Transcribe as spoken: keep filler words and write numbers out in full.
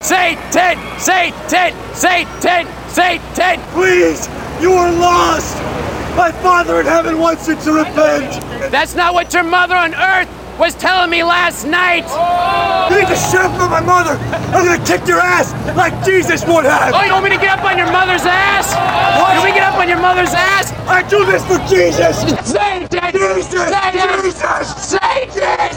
Satan! Satan! Satan! Satan! Please, you are lost! My Father in heaven wants you to repent! That's not what your mother on earth was telling me last night! You need to shut up for my mother! I'm gonna kick your ass like Jesus would have! Oh, you want me to get up on your mother's ass? What? Can we get up on your mother's ass? I do this for Jesus! Satan! Jesus! Satan! Jesus! Satan!